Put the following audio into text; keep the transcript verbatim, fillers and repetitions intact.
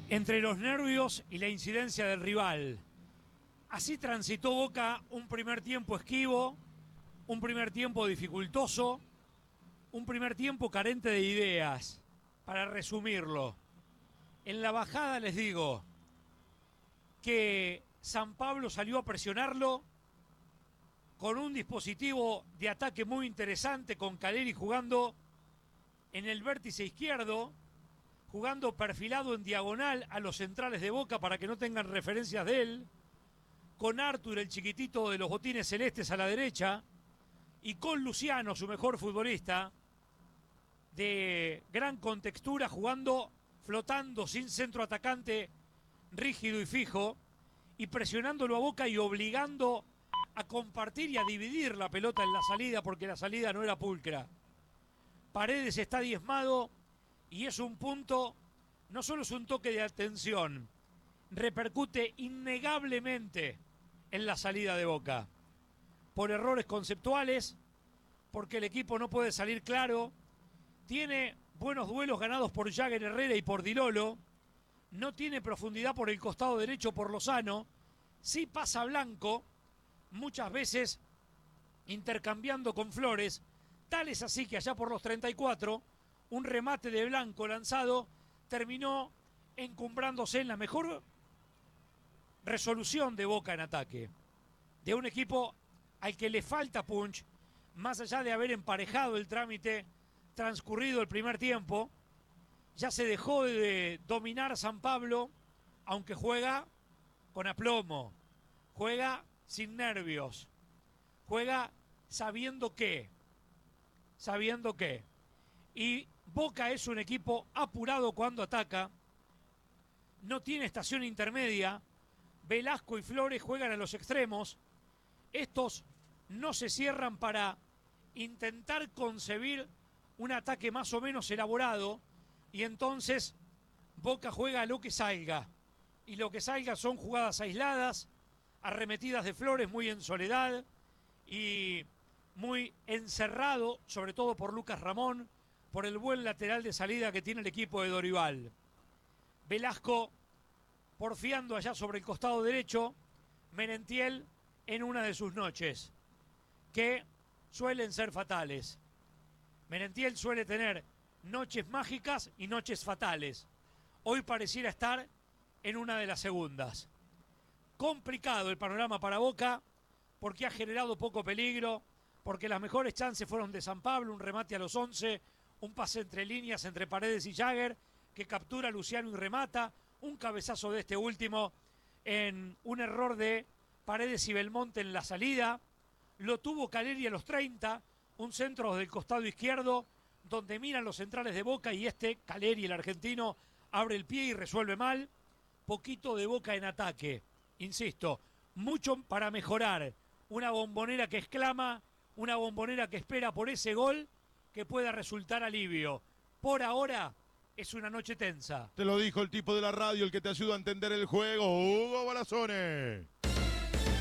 entre los nervios y la incidencia del rival. Así transitó Boca un primer tiempo esquivo, un primer tiempo dificultoso, un primer tiempo carente de ideas. Para resumirlo, en la bajada les digo que San Pablo salió a presionarlo con un dispositivo de ataque muy interesante, con Caleri jugando en el vértice izquierdo, jugando perfilado en diagonal a los centrales de Boca para que no tengan referencias de él, con Artur, el chiquitito de los botines celestes, a la derecha, y con Luciano, su mejor futbolista, de gran contextura, jugando, flotando, sin centro atacante, rígido y fijo, y presionándolo a Boca y obligando a compartir y a dividir la pelota en la salida, porque la salida no era pulcra. Paredes está diezmado y es un punto, no solo es un toque de atención, repercute innegablemente en la salida de Boca. Por errores conceptuales, porque el equipo no puede salir claro, tiene buenos duelos ganados por Jagger Herrera y por Di Lolo, no tiene profundidad por el costado derecho por Lozano, sí pasa Blanco, muchas veces intercambiando con Flores, tal es así que allá por los treinta y cuatro, un remate de Blanco lanzado terminó encumbrándose en la mejor resolución de Boca en ataque, de un equipo al que le falta punch, más allá de haber emparejado el trámite transcurrido el primer tiempo. Ya se dejó de dominar San Pablo, aunque juega con aplomo, juega sin nervios, juega sabiendo qué, sabiendo qué. Y Boca es un equipo apurado cuando ataca, no tiene estación intermedia, Velasco y Flores juegan a los extremos, estos no se cierran para intentar concebir un ataque más o menos elaborado, y entonces Boca juega a lo que salga, y lo que salga son jugadas aisladas, arremetidas de Flores muy en soledad y muy encerrado, sobre todo por Lucas Ramón, por el buen lateral de salida que tiene el equipo de Dorival. Velasco porfiando allá sobre el costado derecho, Merentiel en una de sus noches, que suelen ser fatales. Merentiel suele tener noches mágicas y noches fatales. Hoy pareciera estar en una de las segundas. Complicado el panorama para Boca, porque ha generado poco peligro, porque las mejores chances fueron de San Pablo, un remate a los once, un pase entre líneas entre Paredes y Jagger, que captura a Luciano y remata, un cabezazo de este último en un error de Paredes y Belmonte en la salida, lo tuvo Caleri a los treinta, un centro del costado izquierdo, donde miran los centrales de Boca y este, Caleri, el argentino, abre el pie y resuelve mal. Poquito de Boca en ataque, insisto, mucho para mejorar. Una Bombonera que exclama, una Bombonera que espera por ese gol que pueda resultar alivio. Por ahora es una noche tensa. Te lo dijo el tipo de la radio, el que te ayuda a entender el juego, Hugo Balazone.